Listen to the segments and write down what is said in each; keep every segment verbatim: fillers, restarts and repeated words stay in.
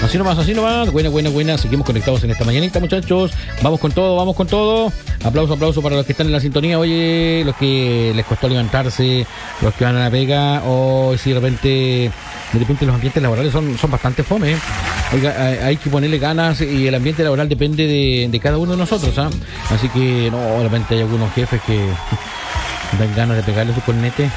Así nomás, así nomás. Buena, buena, buena. Seguimos conectados en esta mañanita, muchachos. Vamos con todo, vamos con todo. Aplauso, aplauso para los que están en la sintonía. Oye, los que les costó levantarse, los que van a la pega, o si de repente, de repente los ambientes laborales son, son bastante fome. ¿eh? Oiga, hay que ponerle ganas y el ambiente laboral depende de, de cada uno de nosotros. ¿eh? Así que, no, de repente hay algunos jefes que dan ganas de pegarle su cornete.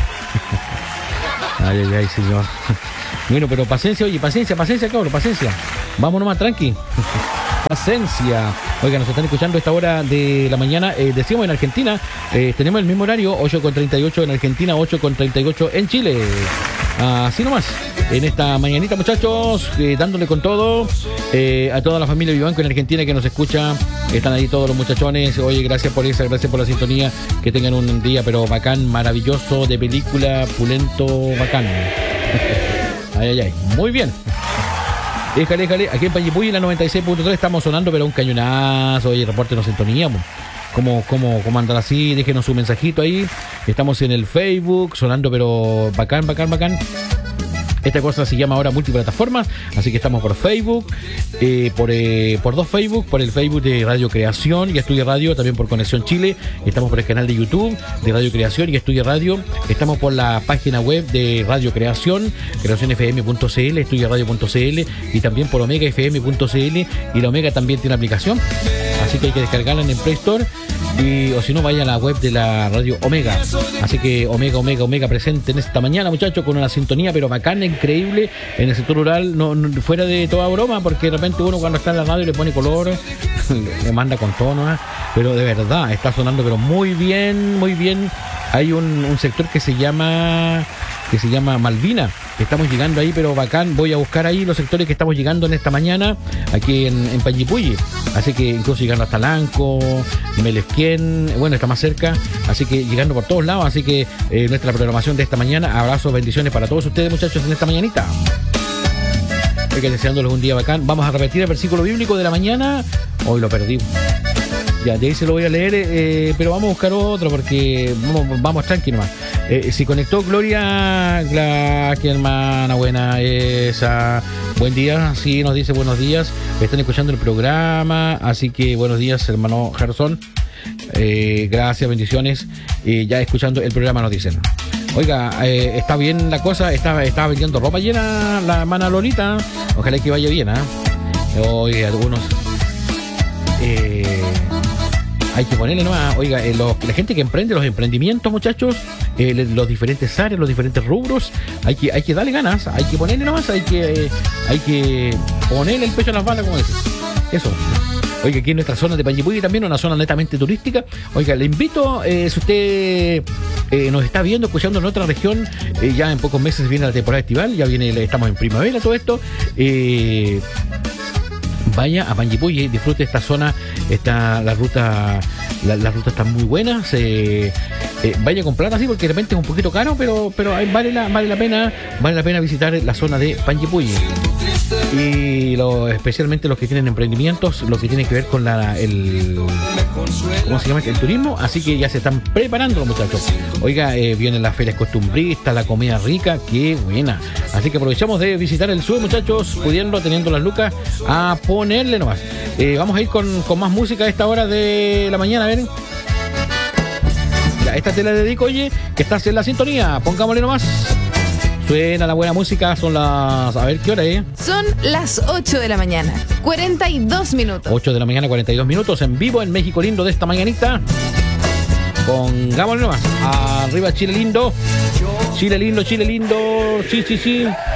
Ay, ay, ay, señor. Bueno, pero paciencia, oye, paciencia, paciencia, cabrón, paciencia. Vamos nomás, tranqui. Paciencia. Oiga, nos están escuchando a esta hora de la mañana. Eh, decíamos en Argentina, eh, tenemos el mismo horario, ocho con treinta y ocho en Argentina, ocho con treinta y ocho en Chile. Así nomás, en esta mañanita, muchachos, eh, dándole con todo eh, a toda la familia Vivanco en Argentina que nos escucha. Están ahí todos los muchachones. Oye, gracias por esa, gracias por la sintonía. Que tengan un día, pero bacán, maravilloso, de película, pulento, bacán. Ay, ay, ay, muy bien. Déjale, déjale, aquí en Panguipulli, en la noventa y seis punto tres estamos sonando, pero un cañonazo. Oye, repórtenos sintonía. ¿Cómo, cómo, cómo andan así? Déjenos un mensajito ahí. Estamos en el Facebook, sonando, pero bacán, bacán, bacán. Esta cosa se llama ahora multiplataformas, así que estamos por Facebook, eh, por, eh, por dos Facebook, por el Facebook de Radio Creación y Estudio Radio, también por Conexión Chile. Estamos por el canal de YouTube de Radio Creación y Estudio Radio. Estamos por la página web de Radio Creación, creación f m punto c l, estudio radio punto c l, y también por omega f m punto c l, y la Omega también tiene aplicación, así que hay que descargarla en el Play Store. Y, o si no, vaya a la web de la radio Omega. Así que Omega, Omega, Omega presente en esta mañana, muchachos, con una sintonía pero bacana, increíble en el sector rural, no, no, fuera de toda broma, porque de repente uno cuando está en la radio le pone color, le manda con tono, ¿eh? Pero de verdad está sonando pero muy bien, muy bien. Hay un, un sector que se llama que se llama Malvina. Estamos llegando ahí, pero bacán. Voy a buscar ahí los sectores que estamos llegando en esta mañana, aquí en, en Panguipulli. Así que incluso llegando hasta Lanco, Melesquén, bueno, está más cerca. Así que llegando por todos lados. Así que eh, nuestra programación de esta mañana. Abrazos, bendiciones para todos ustedes, muchachos, en esta mañanita. Oiga, deseándoles un día bacán. Vamos a repetir el versículo bíblico de la mañana. Hoy lo perdí. Ya, de ahí se lo voy a leer, eh, pero vamos a buscar otro porque vamos, vamos tranqui nomás. Eh, si conectó Gloria, la que hermana buena esa. Buen día, sí, nos dice buenos días. Están escuchando el programa, así que buenos días, hermano Gerson. Eh, gracias, bendiciones. Eh, ya escuchando el programa nos dicen. Oiga, eh, está bien la cosa, está, está vendiendo ropa llena la hermana Lolita. Ojalá que vaya bien, ¿ah? ¿eh? Oiga, algunos... Eh, hay que ponerle nomás, oiga, eh, los, la gente que emprende los emprendimientos, muchachos, eh, los diferentes áreas, los diferentes rubros, hay que, hay que darle ganas, hay que ponerle nomás, hay que, eh, hay que ponerle el pecho a las balas, como decís. Eso. Oiga, aquí en nuestra zona de Panguipulli también, una zona netamente turística. Oiga, le invito, eh, si usted eh, nos está viendo, escuchando en otra región, eh, ya en pocos meses viene la temporada estival, ya viene, estamos en primavera, todo esto. Eh, Vaya a Panguipulli, disfrute esta zona, está la ruta, la, la ruta está muy buena. Se, eh, vaya a comprar así porque de repente es un poquito caro, pero pero vale la vale la pena, vale la pena visitar la zona de Panguipulli. Y lo, especialmente los que tienen emprendimientos, lo que tiene que ver con la el ¿cómo se llama? El turismo, así que ya se están preparando los muchachos. Oiga, eh, vienen las ferias costumbristas, la comida rica, qué buena. Así que aprovechamos de visitar el sur, muchachos, pudiendo, teniendo las lucas, a ponerle nomás. Eh, vamos a ir con, con más música a esta hora de la mañana, a ver. Ya, esta te la dedico, oye, que estás en la sintonía, pongámosle nomás. Suena la buena música, son las... A ver, ¿qué hora es? Son las ocho de la mañana, cuarenta y dos minutos. ocho de la mañana, cuarenta y dos minutos, en vivo en México lindo de esta mañanita. Pongámosle nomás. Arriba Chile lindo. Chile lindo, Chile lindo. Sí, sí, sí.